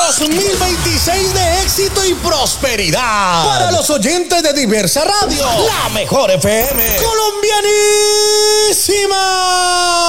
2026 de éxito y prosperidad. Para los oyentes de Diversa Radio, la mejor FM colombianísima.